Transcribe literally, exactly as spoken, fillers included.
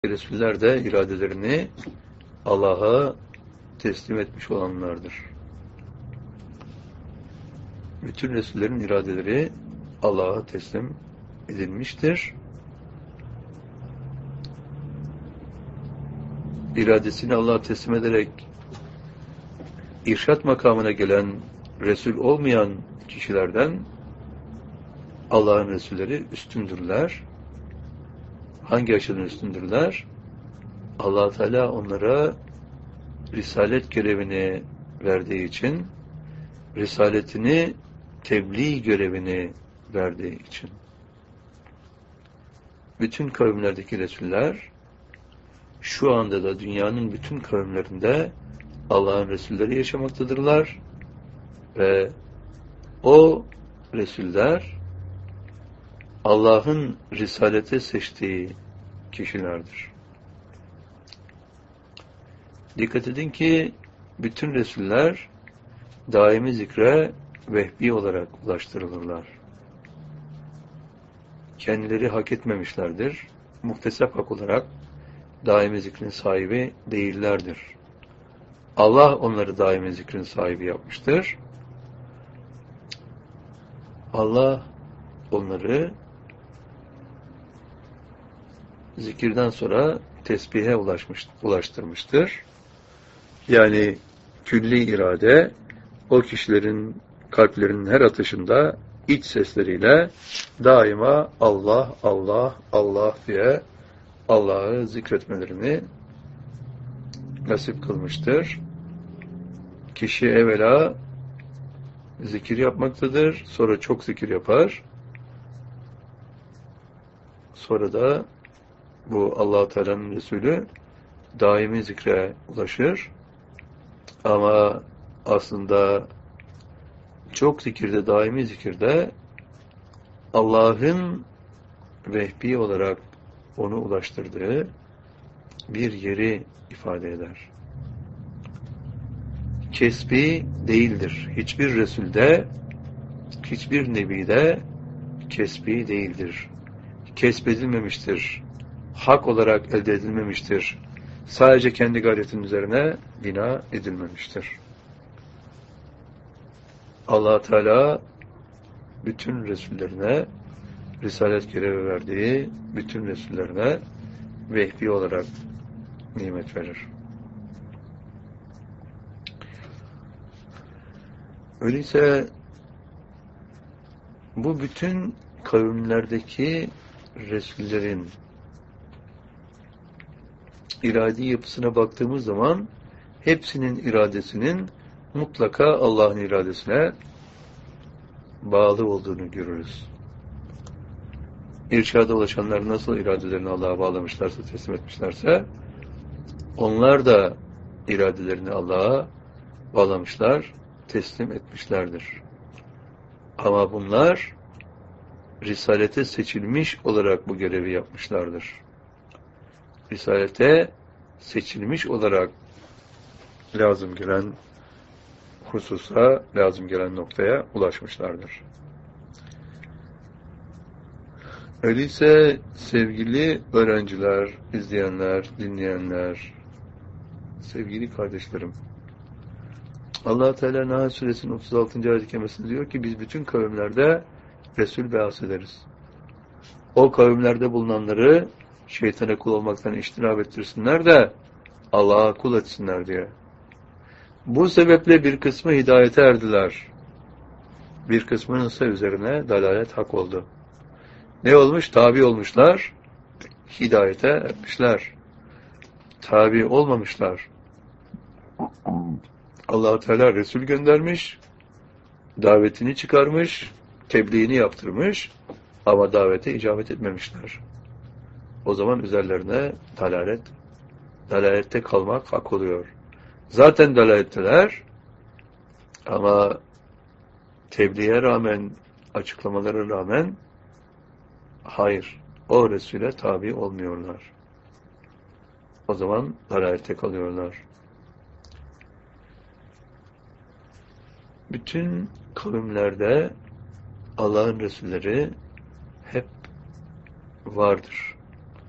Resuller de iradelerini Allah'a teslim etmiş olanlardır. Bütün Resullerin iradeleri Allah'a teslim edilmiştir. İradesini Allah'a teslim ederek irşat makamına gelen Resul olmayan kişilerden Allah'ın Resulleri üstündürler. Hangi açıdan üstündürler? Allah Teala onlara risalet görevini verdiği için, risaletini tebliğ görevini verdiği için. Bütün kavimlerdeki Resuller, şu anda da dünyanın bütün kavimlerinde Allah'ın Resulleri yaşamaktadırlar ve o Resuller Allah'ın risalete seçtiği kişilerdir. Dikkat edin ki bütün Resuller daimi zikre vehbi olarak ulaştırılırlar. Kendileri hak etmemişlerdir. Muhtesap hak olarak daimi zikrin sahibi değillerdir. Allah onları daimi zikrin sahibi yapmıştır. Allah onları zikirden sonra tesbihe ulaşmış, ulaştırmıştır. Yani külli irade o kişilerin kalplerinin her atışında iç sesleriyle daima Allah, Allah, Allah diye Allah'ı zikretmelerini nasip kılmıştır. Kişi evvela zikir yapmaktadır, sonra çok zikir yapar. Sonra da bu Allah-u Teala'nın Resulü daimi zikre ulaşır. Ama aslında çok zikirde, daimi zikirde Allah'ın vehbi olarak onu ulaştırdığı bir yeri ifade eder. Kesbi değildir. Hiçbir Resulde, hiçbir Nebi'de kesbi değildir. Kesbedilmemiştir. Hak olarak elde edilmemiştir. Sadece kendi gayretinin üzerine bina edilmemiştir. Allah Teala bütün Resullerine risalet görevi verdiği bütün Resullerine vehbi olarak nimet verir. Öyleyse bu bütün kavimlerdeki Resullerin iradi yapısına baktığımız zaman hepsinin iradesinin mutlaka Allah'ın iradesine bağlı olduğunu görürüz. İrşada ulaşanlar nasıl iradelerini Allah'a bağlamışlarsa, teslim etmişlerse onlar da iradelerini Allah'a bağlamışlar, teslim etmişlerdir. Ama bunlar risalete seçilmiş olarak bu görevi yapmışlardır. Risalete seçilmiş olarak lazım gelen hususa, lazım gelen noktaya ulaşmışlardır. Öyleyse sevgili öğrenciler, izleyenler, dinleyenler, sevgili kardeşlerim, Allah Teala Nahl Suresinin otuz altıncı ayet-i kerimesinde diyor ki biz bütün kavimlerde Resul be'as ederiz. O kavimlerde bulunanları şeytana kul olmaktan iştinab ettirsinler de Allah'a kul etsinler diye. Bu sebeple bir kısmı hidayete erdiler. Bir kısmının ise üzerine dalalet hak oldu. Ne olmuş? Tabi olmuşlar, hidayete ermişler. Tabi olmamışlar. Allah-u Teala Resul göndermiş, davetini çıkarmış, tebliğini yaptırmış ama davete icabet etmemişler. O zaman üzerlerine dalalet, dalalette kalmak hak oluyor. Zaten dalaletteler ama tebliğe rağmen, açıklamalara rağmen hayır, o Resul'e tabi olmuyorlar. O zaman dalalette kalıyorlar. Bütün kavimlerde Allah'ın Resulleri hep vardır.